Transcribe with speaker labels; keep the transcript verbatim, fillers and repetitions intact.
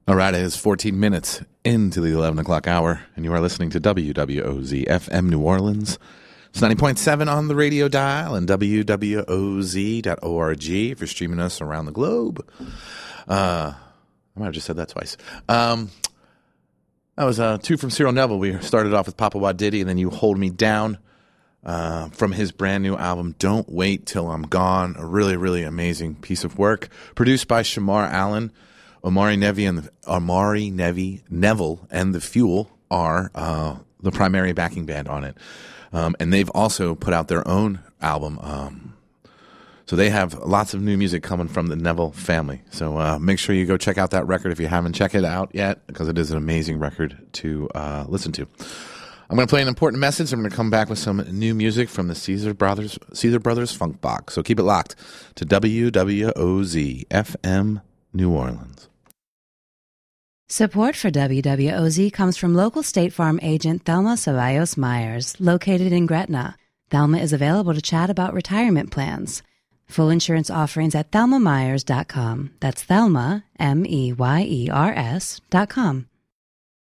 Speaker 1: All right, it is fourteen minutes into the eleven o'clock hour, and you are listening to W W O Z F M New Orleans. It's ninety point seven on the radio dial and W W O Z dot org if you're streaming us around the globe. Uh, I might have just said that twice. Um, that was uh, two from Cyril Neville. We started off with Papa Wah Diddy, and then You Hold Me Down uh, from his brand new album, Don't Wait Till I'm Gone. A really, really amazing piece of work. Produced by Shamar Allen. Omari Nevi and the, Omari Nevi, Neville and The Fuel are uh, the primary backing band on it. Um, and they've also put out their own album. Um, so they have lots of new music coming from the Neville family. So uh, make sure you go check out that record if you haven't checked it out yet, because it is an amazing record to uh, listen to. I'm going to play an important message. I'm going to come back with some new music from the Caesar Brothers, Caesar Brothers Funk Box. So keep it locked to W W O Z F M New Orleans.
Speaker 2: Support for W W O Z comes from local State Farm agent Thelma Ceballos Myers, located in Gretna. Thelma is available to chat about retirement plans. Full insurance offerings at thelma myers dot com. That's Thelma, M E Y E R S, dot com.